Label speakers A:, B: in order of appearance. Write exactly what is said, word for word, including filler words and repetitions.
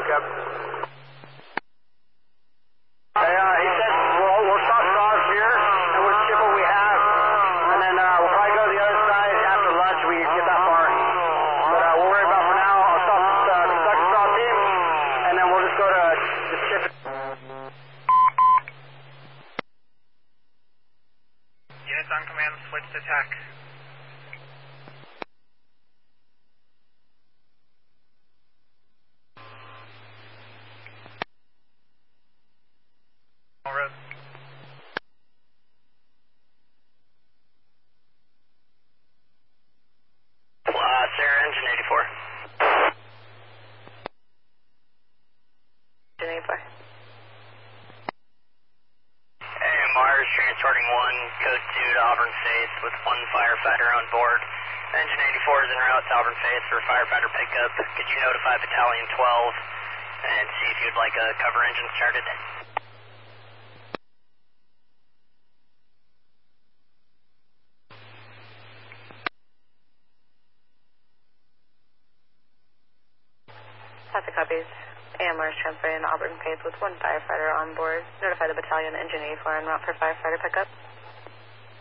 A: pickup. Hey, uh, he said we'll, we'll stop stars here, and we'll ship what we have, and then uh, we'll probably go to the other side after lunch. We get that far. But uh, we'll worry about for now. I'll stop uh, the Kentucky Straw team, and then we'll just go to the ship.
B: Units on command, switch to attack. All road.
C: Uh, Sarah, engine eighty-four.
D: Engine eighty-four.
C: Hey, Mars, transporting one, code two to Auburn Faith with one firefighter on board. Engine eighty-four is en route to Auburn Faith for firefighter pickup. Could you notify Battalion twelve and see if you'd like a cover engine started?
D: Traffic copies. A M R is transferring to Auburn Faith with one firefighter on board. Notify the battalion engine eighty-four en route for firefighter pickup.